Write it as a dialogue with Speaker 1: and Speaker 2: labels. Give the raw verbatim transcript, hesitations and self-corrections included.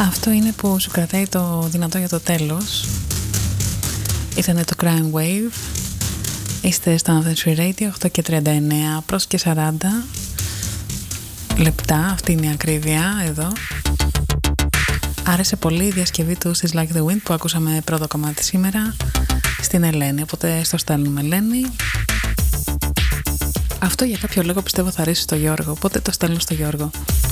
Speaker 1: Αυτό είναι που σου κρατάει το δυνατό για το τέλος. Ήτανε το Crime Wave. Είστε στο Adventure Radio, οκτώ και τριάντα εννέα προς και σαράντα λεπτά, αυτή είναι η ακρίβεια εδώ. Άρεσε πολύ η διασκευή του στις Like the Wind που ακούσαμε πρώτο κομμάτι σήμερα στην Ελένη, οπότε στο στέλνουμε Ελένη. Αυτό για κάποιο λόγο πιστεύω θα αρέσει στο Γιώργο, οπότε το στέλνω στο Γιώργο.